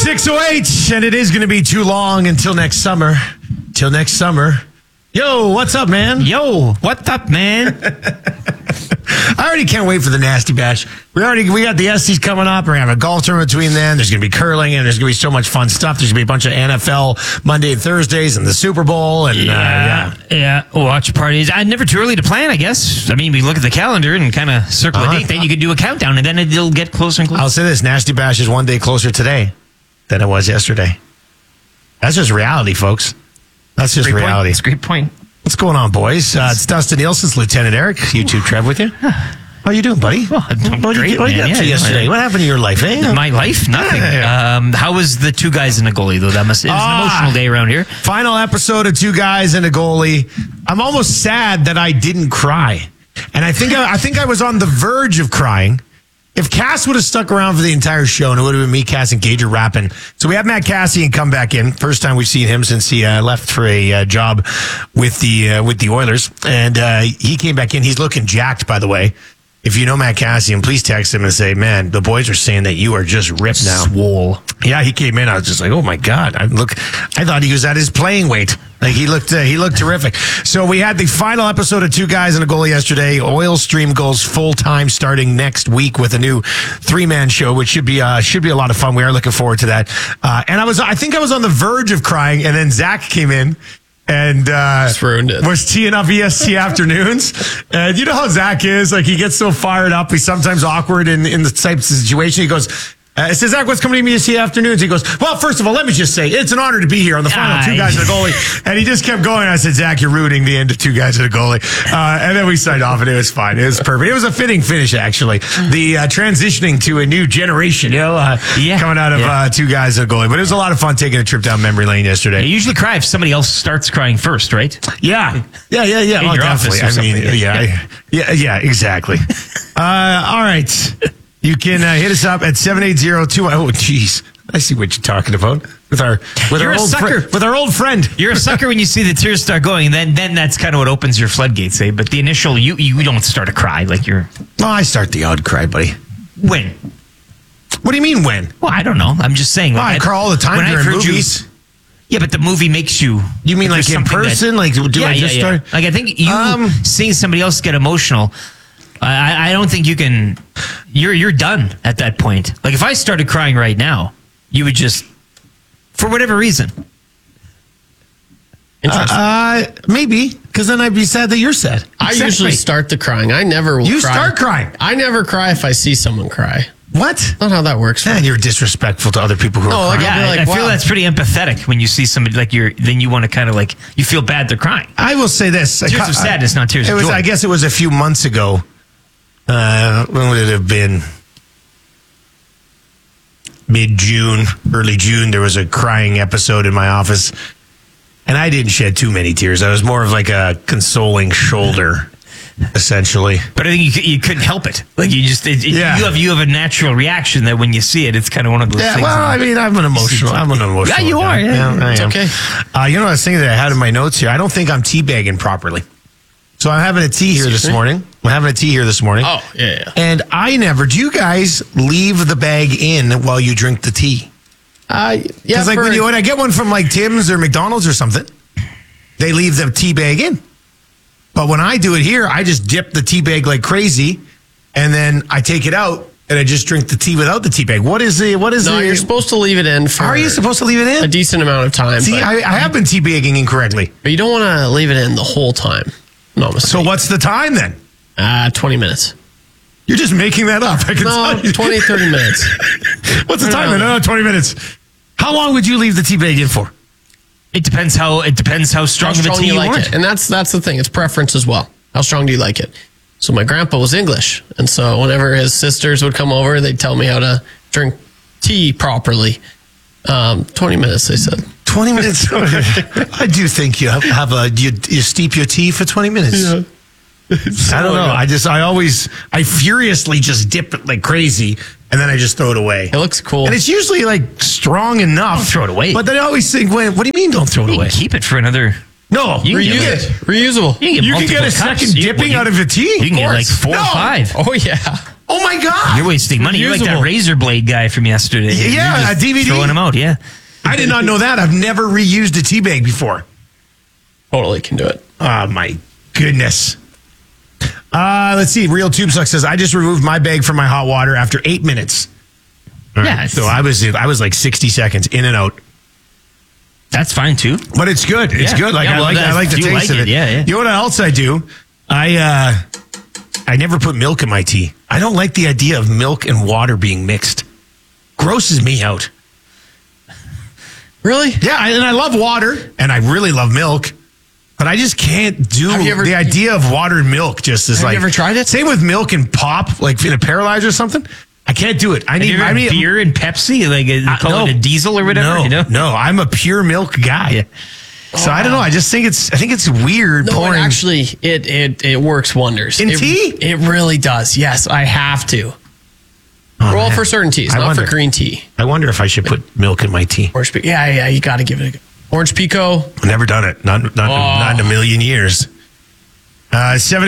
6:08, and it is going to be too long until next summer. Till next summer. Yo, what's up, man? Yo, what's up, man? I already can't wait for the Nasty Bash. We got the Esties coming up. We're going to have a golf tournament between them. There's going to be curling, and there's going to be so much fun stuff. There's going to be a bunch of NFL Monday and Thursdays and the Super Bowl. And yeah. Watch parties. Never too early to plan, I guess. I mean, we look at the calendar and kind of circle a date. Then you could do a countdown, and then it'll get closer and closer. I'll say this. Nasty Bash is one day closer today than it was yesterday. That's just reality, folks. That's just reality. That's a great point. What's going on, boys? It's Dustin Nielsen's Lieutenant Eric. YouTube Trev with you. How you doing, buddy? Well, What did you get up to yesterday? What happened to your life, eh? My life? Nothing. How was the two guys and a goalie, though? It was an emotional day around here. Final episode of Two Guys and a Goalie. I'm almost sad that I didn't cry. And I think I was on the verge of crying. If Cass would have stuck around for the entire show, and it would have been me, Cass, and Gager rapping. So we have Matt Cassian come back in. First time we've seen him since he left for a job with the Oilers. And he came back in. He's looking jacked, by the way. If you know Matt Cassian, please text him and say, man, the boys are saying that you are just ripped now. Swole. Yeah, he came in. I was just like, oh my God. I thought he was at his playing weight. Like he looked terrific. So we had the final episode of Two Guys and a Goalie yesterday. Oil Stream goes full time starting next week with a new 3-man show, which should be a lot of fun. We are looking forward to that. And I think I was on the verge of crying, and then Zach came in. And was teeing up EST afternoons. And you know how Zach is. Like, he gets so fired up. He's sometimes awkward in the type of situation. He goes, says, Zach, what's coming to EST afternoons? He goes, well, first of all, let me just say, it's an honor to be here on the final Two Guys and a Goalie. And he just kept going. I said, Zach, you're ruining the end of Two Guys and a Goalie. And then we signed off, and it was fine. It was perfect. It was a fitting finish, actually. The transitioning to a new generation, coming out of Two Guys and a Goalie. But it was a lot of fun taking a trip down memory lane yesterday. You usually cry if somebody else starts crying first, right? Yeah. Oh, definitely. I mean, exactly. All right. You can hit us up at 780-2. Oh, geez. I see what you're talking about with our old friend. You're a sucker when you see the tears start going, and then that's kind of what opens your floodgates, eh? But the initial, you don't start to cry like you're. Well, I start the odd cry, buddy. When? What do you mean when? Well, I don't know. I'm just saying. Well, I cry all the time during movies. Yeah, but the movie makes you. You mean like in person? Like, I just start? Like, I think you seeing somebody else get emotional. I don't think you can. You're done at that point. Like, if I started crying right now, you would just, for whatever reason. Interesting. Maybe, because then I'd be sad that you're sad. I usually start the crying. I never will cry. You start crying. I never cry if I see someone cry. What? Not how that works. Man, you're disrespectful to other people who are crying. I feel that's pretty empathetic when you see somebody like then you want to kind of like, you feel bad they're crying. I will say this. Tears of sadness, not tears of joy. I guess it was a few months ago. When would it have been? Mid-June, early June, there was a crying episode in my office. And I didn't shed too many tears. I was more of like a consoling shoulder, essentially. But I think you couldn't help it. Like, you just, you have a natural reaction that when you see it, it's kind of one of those things. Well, I mean, I'm an emotional Yeah, you guy. are. Yeah. It's okay. You know what I was thinking that I had in my notes here? I don't think I'm teabagging properly. So I'm having a tea here this morning. Oh, yeah. And do you guys leave the bag in while you drink the tea? Yeah. Because like when I get one from like Tim's or McDonald's or something, they leave the tea bag in. But when I do it here, I just dip the tea bag like crazy, and then I take it out and I just drink the tea without the tea bag. You're supposed to leave it in for. Are you supposed to leave it in? A decent amount of time. See, I have been tea bagging incorrectly. But you don't want to leave it in the whole time. No mistake. So what's the time then? 20 minutes. You're just making that up. I can tell you. 20, 30 minutes. What's the time then? No, 20 minutes. How long would you leave the tea bag in for? It depends how strong of a tea you like want. it. And that's the thing. It's preference as well. How strong do you like it? So my grandpa was English. And so whenever his sisters would come over, they'd tell me how to drink tea properly. 20 minutes, they said. 20 minutes? I do think you you steep your tea for 20 minutes. Yeah. I don't know. I furiously just dip it like crazy, and then I just throw it away. It looks cool. And it's usually like strong enough. Don't throw it away. But then I always think, what do you mean don't throw it away? Keep it for another. No, reuse it. Reusable. You can get a second dipping out of a tea. You can get like 4 or 5. Oh, yeah. Oh my God. You're wasting money. You're like that reusable. razor blade guy from yesterday. Yeah, You're just a DVD. throwing them out. Yeah. I did not know that. I've never reused a tea bag before. Totally can do it. Oh my goodness. Let's see. Real Tube Suck says, I just removed my bag from my hot water after 8 minutes. All Yeah, right. So I was like 60 seconds in and out. That's fine too. But it's good. It's Yeah. good. Like Yeah, well, I like the you taste like of it. it. Yeah, yeah. You know what else I do? I never put milk in my tea. I don't like the idea of milk and water being mixed. Grosses me out. Really? Yeah, and I love water, and I really love milk, but I just can't do Have you ever- the idea of water and milk. Just is Have like you ever tried it? Same with milk and pop, like in a Paralyzer or something. I can't do it. I Have you need ever had beer and Pepsi, like call no. it a diesel or whatever. No, you know? no, I'm a pure milk guy. Yeah. So I don't know. I just think it's weird No, pouring. it actually, it works wonders. In It- tea? It really does. Yes, I have to. Oh, Well, man. for certain teas, I not wonder. for green tea. I wonder if I should put milk in my tea. Orange Pico. Yeah, you got to give it a go. Orange Pico. Never done it. Not in a million years. 7